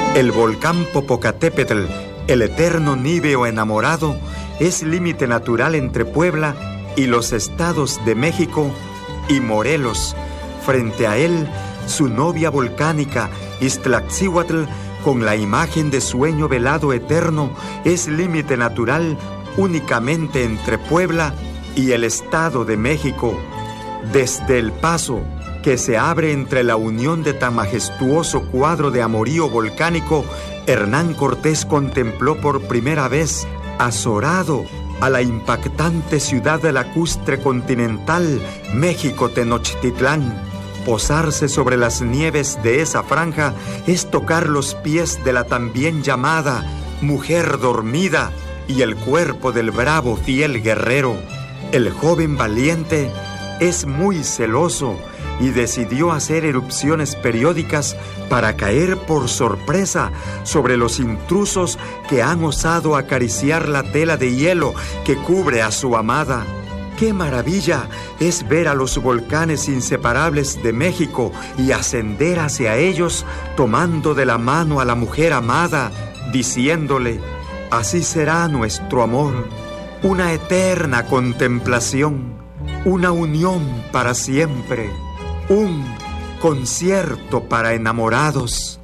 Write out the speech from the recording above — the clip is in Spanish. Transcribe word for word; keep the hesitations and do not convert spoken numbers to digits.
El volcán Popocatépetl, el eterno níveo enamorado, es límite natural entre Puebla y los estados de México y Morelos. Frente a él, su novia volcánica, Iztaccíhuatl, con la imagen de sueño velado eterno, es límite natural únicamente entre Puebla y el Estado de México. Desde el paso que se abre entre la unión de tan majestuoso cuadro de amorío volcánico, Hernán Cortés contempló por primera vez, azorado, a la impactante ciudad lacustre continental, México Tenochtitlán. Posarse sobre las nieves de esa franja es tocar los pies de la también llamada mujer dormida y el cuerpo del bravo fiel guerrero. El joven valiente es muy celoso y decidió hacer erupciones periódicas para caer por sorpresa sobre los intrusos que han osado acariciar la tela de hielo que cubre a su amada. ¡Qué maravilla es ver a los volcanes inseparables de México y ascender hacia ellos tomando de la mano a la mujer amada, diciéndole: así será nuestro amor, una eterna contemplación, una unión para siempre, un concierto para enamorados!